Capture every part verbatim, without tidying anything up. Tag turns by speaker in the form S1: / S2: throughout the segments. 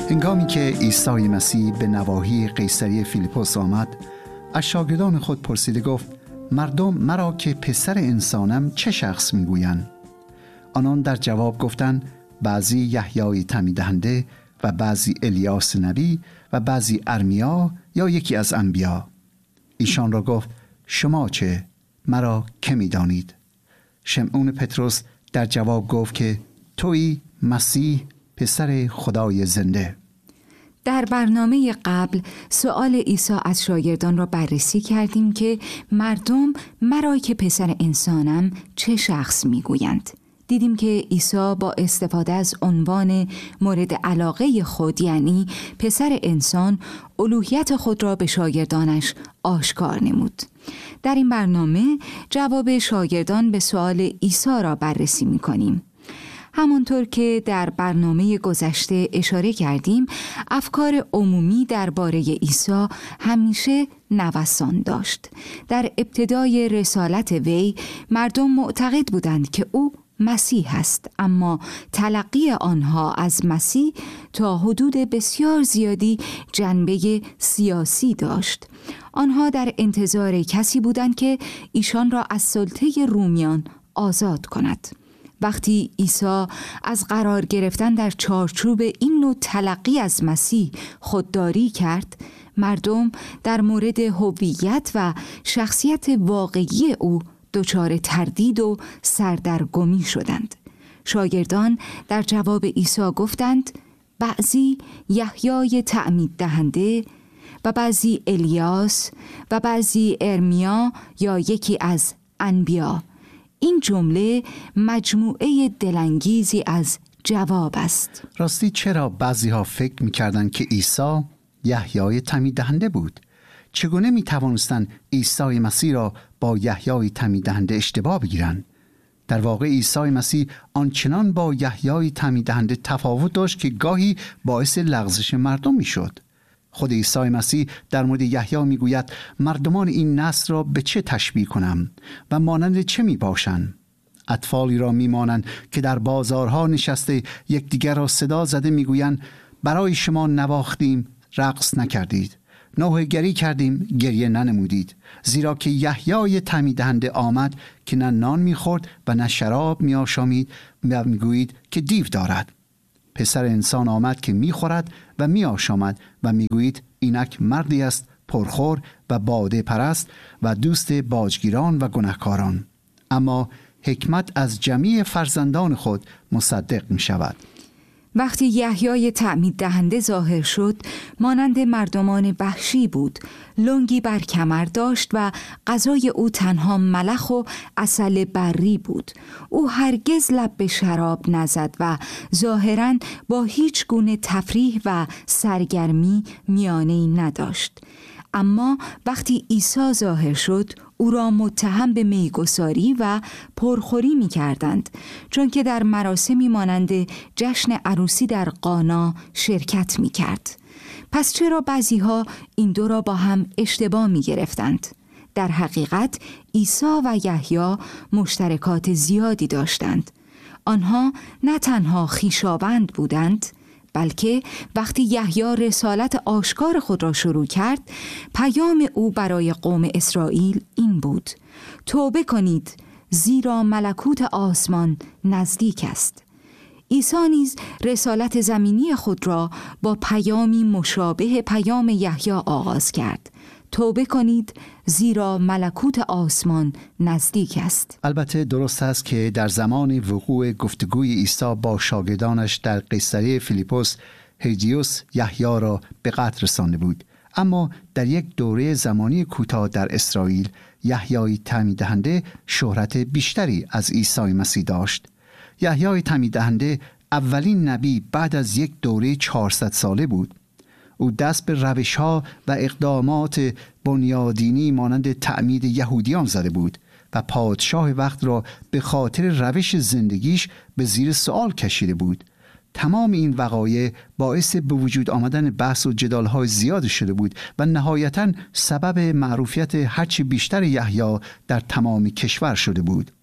S1: هنگامی که عیسی مسیح به نواحی قیصریه فیلیپوس آمد، از شاگردان خود پرسیده گفت: مردم مرا که پسر انسانم چه شخص میگویند؟ آنان در جواب گفتند: بعضی یحیای تعمید دهنده و بعضی الیاس نبی و بعضی ارمیا یا یکی از انبیا. ایشان را گفت: شما چه؟ مرا که می‌دانید؟ شمعون پطرس در جواب گفت که تویی مسیح پسر خدای زنده.
S2: در برنامه قبل سؤال عیسی از شاگردان را بررسی کردیم که مردم مرا که پسر انسانم چه شخص میگویند. دیدیم که عیسی با استفاده از عنوان مورد علاقه خود یعنی پسر انسان الوهیت خود را به شاگردانش آشکار نمود. در این برنامه جواب شاگردان به سؤال عیسی را بررسی می‌کنیم. همانطور که در برنامه گذشته اشاره کردیم، افکار عمومی درباره عیسی همیشه نوسان داشت. در ابتدای رسالت وی مردم معتقد بودند که او مسیح است، اما تلقی آنها از مسیح تا حدود بسیار زیادی جنبه سیاسی داشت. آنها در انتظار کسی بودند که ایشان را از سلطه رومیان آزاد کند. وقتی عیسی از قرار گرفتن در چارچوب این نوع تلقی از مسیح خودداری کرد، مردم در مورد هویت و شخصیت واقعی او دچار تردید و سردرگمی شدند. شاگردان در جواب عیسی گفتند: بعضی یحیای تعمید دهنده و بعضی الیاس و بعضی ارمیا یا یکی از انبیا. این جمله مجموعه دلانگیزی از جواب است.
S1: راستی چرا بعضی ها فکر می‌کردند که عیسی یحیای تعمید دهنده بود؟ چگونه می‌توانستند عیسی مسیح را با یحیای تعمید دهنده اشتباه بگیرند؟ در واقع عیسی مسیح آنچنان با یحیای تعمید دهنده تفاوت داشت که گاهی باعث لغزش مردم می‌شد. خود عیسی مسیح در مورد یحیی میگوید: مردمان این نسل را به چه تشبیه کنم و مانند چه می باشند؟ اطفالی را میمانند که در بازارها نشسته یکدیگر را صدا زده میگویند: برای شما نواختیم، رقص نکردید، نوحه‌گری کردیم، گریه ننمودید. زیرا که یحیای تعمید دهنده آمد که نه نان میخورد و نه شراب میآشامید و میگویید که دیو دارد. پسر انسان آمد که میخورد و میآشامد و میگویید اینک مردی است پرخور و باده پرست و دوست باجگیران و گناهکاران. اما حکمت از جمیع فرزندان خود مصدق می شود.
S2: وقتی یحیای تعمید دهنده ظاهر شد، مانند مردمان وحشی بود. لنگی بر کمر داشت و غذای او تنها ملخ و عسل بری بود. او هرگز لب به شراب نزد و ظاهراً با هیچ گونه تفریح و سرگرمی میانه‌ای نداشت. اما وقتی عیسی ظاهر شد، او را متهم به میگساری و پرخوری می کردند، چون که در مراسمی مانند جشن عروسی در قانا شرکت می کرد. پس چرا بعضی ها این دو را با هم اشتباه می گرفتند؟ در حقیقت عیسی و یحیی مشترکات زیادی داشتند. آنها نه تنها خویشاوند بودند، بلکه وقتی یحیی رسالت آشکار خود را شروع کرد، پیام او برای قوم اسرائیل این بود: توبه کنید، زیرا ملکوت آسمان نزدیک است. عیسی نیز رسالت زمینی خود را با پیامی مشابه پیام یحیی آغاز کرد: توبه کنید، زیرا ملکوت آسمان نزدیک است.
S1: البته درست است که در زمان وقوع گفتگوی عیسی با شاگردانش در قیصریه فیلیپوس، هردیوس یحیی را به قتل رسانده بود. اما در یک دوره زمانی کوتاه در اسرائیل، یحیای تعمید دهنده شهرت بیشتری از عیسی مسیح داشت. یحیای تعمید دهنده اولین نبی بعد از یک دوره چهارصد ساله بود. او دست به روش‌ها و اقدامات بنیادینی مانند تعمید یهودیان زده بود و پادشاه وقت را به خاطر روش زندگیش به زیر سوال کشیده بود. تمام این وقایع باعث به وجود آمدن بحث و جدال‌های زیاد شده بود و نهایتاً سبب معروفیت هرچی بیشتر یحیی در تمام کشور شده بود.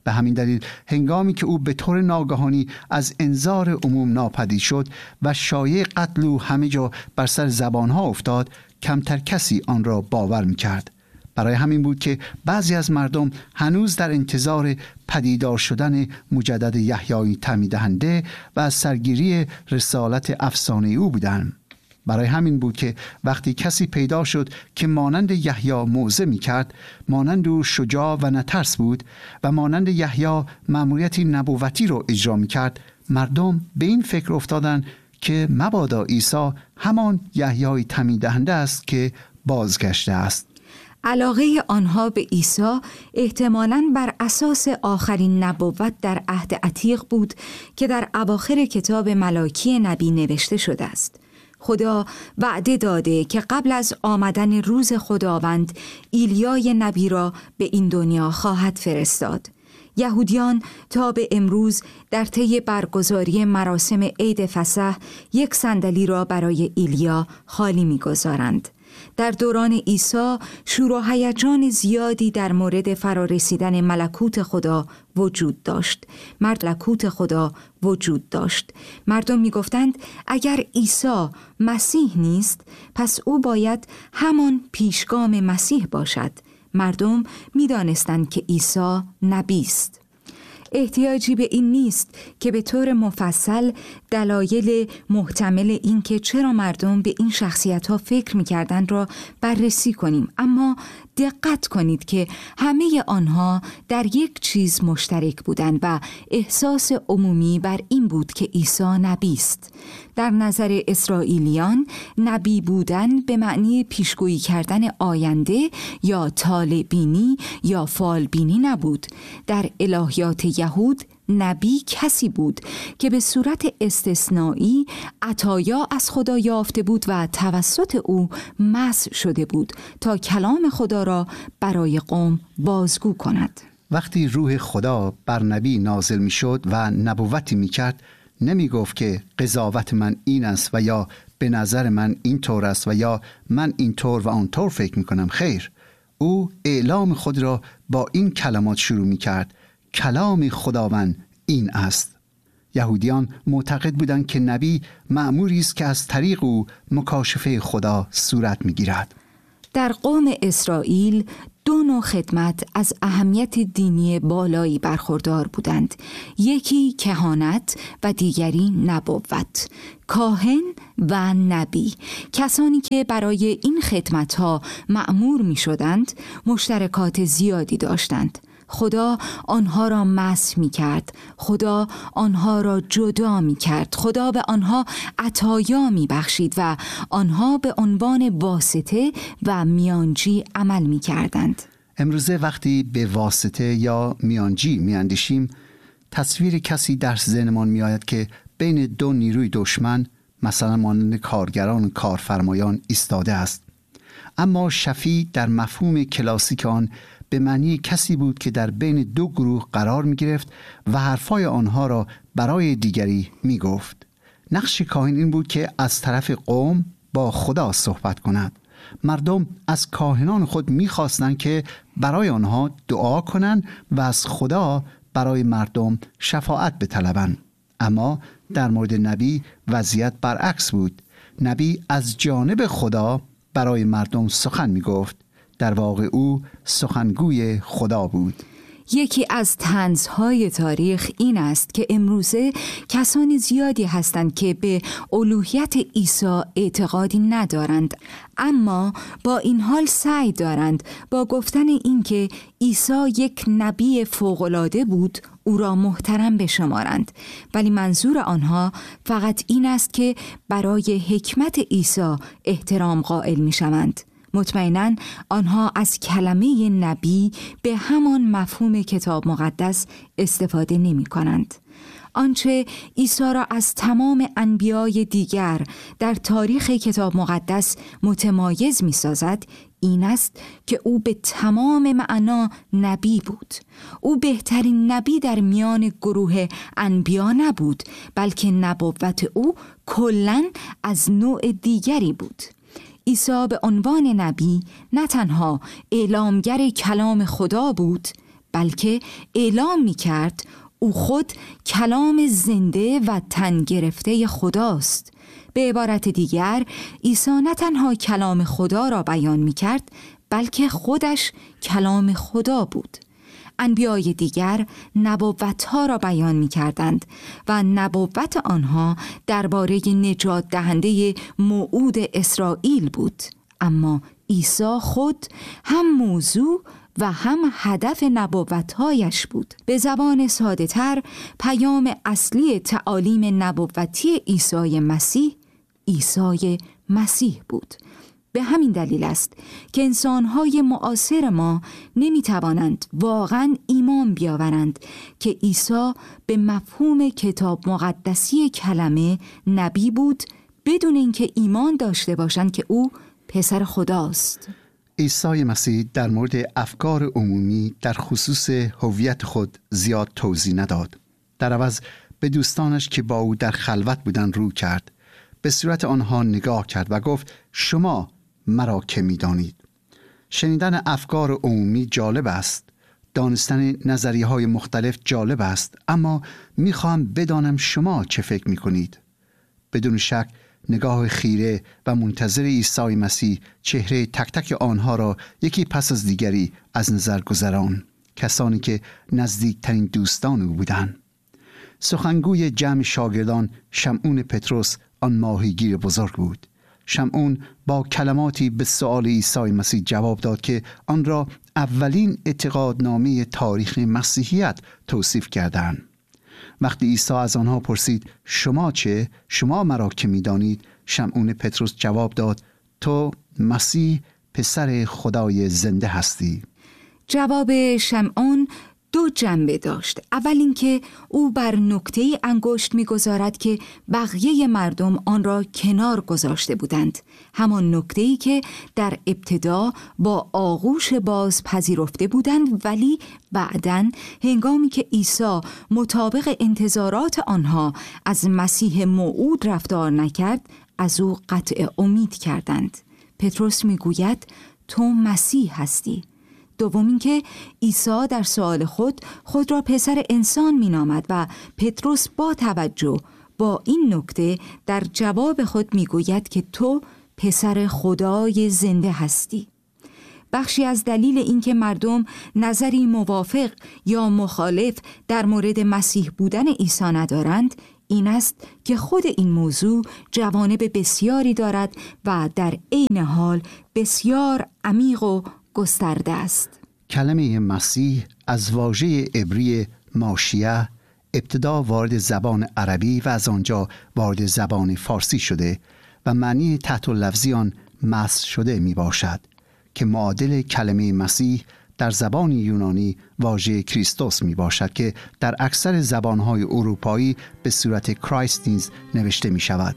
S1: به همین دلیل هنگامی که او به طور ناگهانی از انظار عموم ناپدید شد و شایعه قتل او همه جا بر سر زبانها افتاد، کمتر کسی آن را باور می‌کرد. برای همین بود که بعضی از مردم هنوز در انتظار پدیدار شدن مجدد یحیای تعمید دهنده و از سرگیری رسالت افسانه او بودند. برای همین بود که وقتی کسی پیدا شد که مانند یحیی موعظه می‌کرد، مانند او شجاع و نترس بود و مانند یحیی مأموریتی نبوتی را اجرا می‌کرد، مردم به این فکر افتادند که مبادا عیسی همان یحیای تعمید دهنده است که بازگشته است.
S2: علاقه آنها به عیسی احتمالاً بر اساس آخرین نبوت در عهد عتیق بود که در اواخر کتاب ملاکی نبی نوشته شده است. خدا وعده داده که قبل از آمدن روز خداوند ایلیای نبی را به این دنیا خواهد فرستاد. یهودیان تا به امروز در طی برگزاری مراسم عید فسح یک صندلی را برای ایلیا خالی می‌گذارند. در دوران عیسی شور و هیجان زیادی در مورد فرارسیدن ملکوت خدا وجود داشت. ملکوت خدا وجود داشت. مردم می گفتند اگر عیسی مسیح نیست، پس او باید همان پیشگام مسیح باشد. مردم می دانستند که عیسی نبی است. احتیاجی به این نیست که به طور مفصل دلایل محتمل این که چرا مردم به این شخصیت‌ها فکر می‌کردند را بررسی کنیم، اما دقت کنید که همه آنها در یک چیز مشترک بودند و احساس عمومی بر این بود که عیسی نبی است. در نظر اسرائیلیان نبی بودن به معنی پیشگویی کردن آینده یا طالع‌بینی یا فالبینی نبود. در الهیات یهود نبی کسی بود که به صورت استثنایی عطایا از خدا یافته بود و توسط او مسح شده بود تا کلام خدا را برای قوم بازگو کند.
S1: وقتی روح خدا بر نبی نازل می شد و نبوتی می کرد، نمی گفت که قضاوت من این است و یا به نظر من این طور است و یا من این طور و آن طور فکر می کنم. خیر، او اعلام خود را با این کلمات شروع می کرد: کلام خداوند این است. یهودیان معتقد بودند که نبی مأموری است که از طریق او مکاشفه خدا صورت می‌گیرد.
S2: در قوم اسرائیل دو نوع خدمت از اهمیت دینی بالایی برخوردار بودند. یکی کهانت و دیگری نبوت. کاهن و نبی، کسانی که برای این خدمت‌ها مأمور می‌شدند، مشترکات زیادی داشتند. خدا آنها را مسح می کرد. خدا آنها را جدا می کرد. خدا به آنها عطایا می بخشید و آنها به عنوان واسطه و میانجی عمل می کردند.
S1: امروزه وقتی به واسطه یا میانجی می اندیشیم، تصویر کسی در ذهنمان می آید که بین دو نیروی دشمن، مثلا مانند کارگران و کارفرمایان، ایستاده است. اما شفیع در مفهوم کلاسیک آن به معنی کسی بود که در بین دو گروه قرار می گرفت و حرفای آنها را برای دیگری می گفت. نقش کاهن این بود که از طرف قوم با خدا صحبت کند. مردم از کاهنان خود می خواستند که برای آنها دعا کنند و از خدا برای مردم شفاعت بطلبند. اما در مورد نبی وضعیت برعکس بود. نبی از جانب خدا برای مردم سخن می گفت. در واقع او سخنگوی خدا بود.
S2: یکی از طنزهای تاریخ این است که امروزه کسانی زیادی هستند که به الوهیت عیسی اعتقادی ندارند، اما با این حال سعی دارند با گفتن این که عیسی یک نبی فوق‌العاده بود او را محترم بشمارند، ولی منظور آنها فقط این است که برای حکمت عیسی احترام قائل می‌شوند. مطمئناً آنها از کلمه نبی به همان مفهوم کتاب مقدس استفاده نمی کنند. آنچه عیسی را از تمام انبیای دیگر در تاریخ کتاب مقدس متمایز می سازد این است که او به تمام معنا نبی بود. او بهترین نبی در میان گروه انبیا نبود، بلکه نبوت او کلاً از نوع دیگری بود. عیسی به عنوان نبی نه تنها اعلامگر کلام خدا بود، بلکه اعلام می کرد او خود کلام زنده و تن گرفته خداست. به عبارت دیگر عیسی نه تنها کلام خدا را بیان می کرد بلکه خودش کلام خدا بود. انبیای دیگر نبوت‌ها را بیان می‌کردند و نبوت آنها درباره نجات دهنده موعود اسرائیل بود، اما عیسی خود هم موضوع و هم هدف نبوت‌هایش بود. به زبان ساده‌تر پیام اصلی تعالیم نبوتی عیسی مسیح عیسی مسیح بود. به همین دلیل است که انسان‌های معاصر ما نمی‌توانند واقعاً ایمان بیاورند که عیسی به مفهوم کتاب مقدسی کلمه نبی بود بدون اینکه ایمان داشته باشند که او پسر خداست.
S1: عیسی مسیح در مورد افکار عمومی در خصوص هویت خود زیاد توضیح نداد. در عوض به دوستانش که با او در خلوت بودند رو کرد. به صورت آنها نگاه کرد و گفت شما مرا که می دانید. شنیدن افکار عمومی جالب است. دانستن نظریه های مختلف جالب است. اما می خواهم بدانم شما چه فکر می کنید. بدون شک نگاه خیره و منتظر عیسی مسیح چهره تک تک آنها را یکی پس از دیگری از نظر گذران. کسانی که نزدیکترین دوستان او بودند. سخنگوی جمع شاگردان شمعون پتروس آن ماهیگیر بزرگ بود. شمعون با کلماتی به سؤال عیسی مسیح جواب داد که آن را اولین اعتقادنامه تاریخ مسیحیت توصیف کردند. وقتی عیسی از آنها پرسید شما چه؟ شما مرا که می‌دانید؟ شمعون پتروس جواب داد تو مسیح پسر خدای زنده هستی.
S2: جواب شمعون دو جنبه داشت. اول اینکه او بر نکته‌ای انگشت می‌گذارد که بقیه مردم آن را کنار گذاشته بودند، همان نکته‌ای که در ابتدا با آغوش باز پذیرفته بودند، ولی بعداً هنگامی که عیسی مطابق انتظارات آنها از مسیح موعود رفتار نکرد از او قطع امید کردند. پتروس می‌گوید تو مسیح هستی. دوم اینکه عیسی در سؤال خود خود را پسر انسان مینامد و پتروس با توجه با این نکته در جواب خود میگوید که تو پسر خدای زنده هستی. بخشی از دلیل اینکه مردم نظری موافق یا مخالف در مورد مسیح بودن عیسی ندارند این است که خود این موضوع جوانب بسیاری دارد و در عین حال بسیار عمیق و گسترده است.
S1: کلمه مسیح از واژه عبری ماشیه ابتدا وارد زبان عربی و از آنجا وارد زبان فارسی شده و معنی تحت لفظی آن مسح شده می باشد که معادل کلمه مسیح در زبان یونانی واژه کریستوس می باشد که در اکثر زبانهای اروپایی به صورت کرایست نیز نوشته می شود.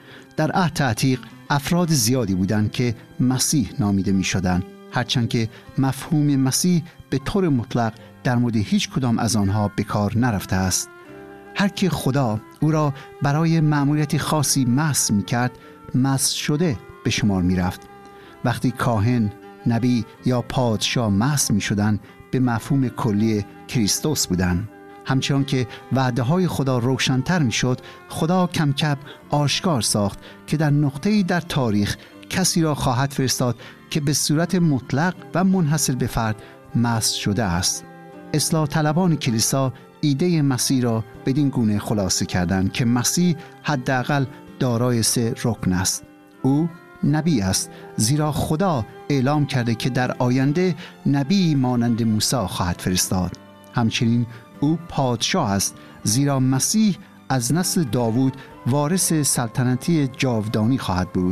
S1: در عهد عتیق افراد زیادی بودند که مسیح نامیده می شدند، هرچند که مفهوم مسیح به طور مطلق در مورد هیچ کدام از آنها به کار نرفته است. هر که خدا او را برای مأموریت خاصی مسح می کرد مسح شده به شمار می رفت. وقتی کاهن، نبی یا پادشاه مسح می شدند به مفهوم کلی کریستوس بودند. همچنان که وعده های خدا روشن‌تر می شد، خدا کم کم آشکار ساخت که در نقطه‌ای در تاریخ کسی را خواهد فرستاد که به صورت مطلق و منحصر به فرد مسح شده است. اصلاح طلبان کلیسا ایده مسیح را بدین گونه خلاصه کردند که مسیح حداقل دارای سه رکن است. او نبی است، زیرا خدا اعلام کرده که در آینده نبی مانند موسی خواهد فرستاد. همچنین او پادشاه است، زیرا مسیح از نسل داوود وارث سلطنتی جاودانی خواهد بود.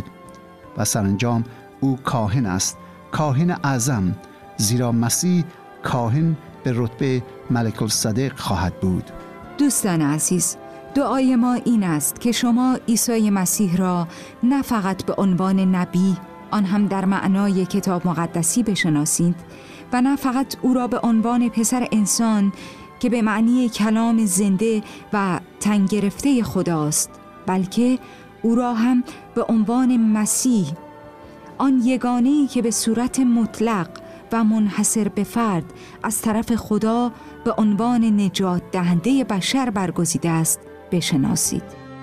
S1: و سرانجام او کاهن است، کاهن اعظم، زیرا مسیح کاهن به رتبه ملک الصدق خواهد بود.
S2: دوستان عزیز، دعای ما این است که شما عیسی مسیح را نه فقط به عنوان نبی، آن هم در معنای کتاب مقدسی بشناسید و نه فقط او را به عنوان پسر انسان که به معنی کلام زنده و تن گرفته خداست، بلکه او را هم به عنوان مسیح، آن یگانه‌ای که به صورت مطلق و منحصر به فرد از طرف خدا به عنوان نجات دهنده بشر برگزیده است بشناسید.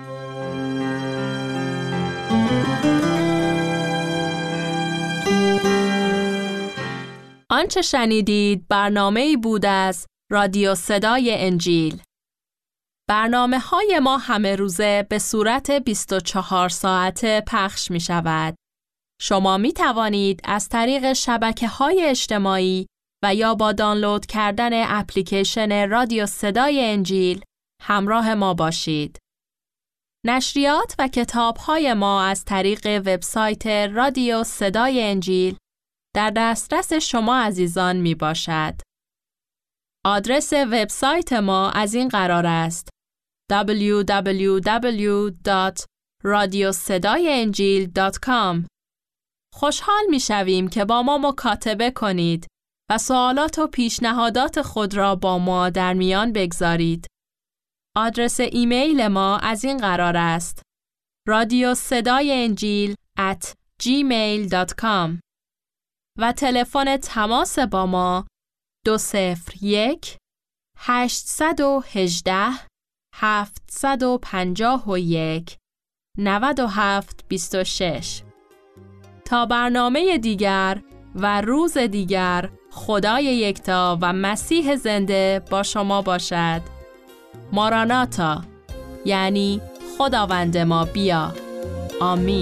S3: آنچه شنیدید برنامه‌ای بود از رادیو صدای انجیل. برنامه های ما همه روزه به صورت بیست و چهار ساعته پخش می شود. شما می توانید از طریق شبکه‌های اجتماعی و یا با دانلود کردن اپلیکیشن رادیو صدای انجیل همراه ما باشید. نشریات و کتاب‌های ما از طریق وبسایت رادیو صدای انجیل در دسترس شما عزیزان می باشد. آدرس وبسایت ما از این قرار است: دبلیو دبلیو دبلیو دات رادیو صدای انجیل دات کام. خوشحال می شویم که با ما مکاتبه کنید و سوالات و پیشنهادات خود را با ما در میان بگذارید. آدرس ایمیل ما از این قرار است: رادیو صدای انجیل ات جیمیل دات کام و تلفن تماس با ما دو صفر یک هشت یک هشت هفت پنج یک نه هفت دو شش. تا برنامه دیگر و روز دیگر، خدای یکتا و مسیح زنده با شما باشد. ماراناتا، یعنی خداوند ما بیا. آمین.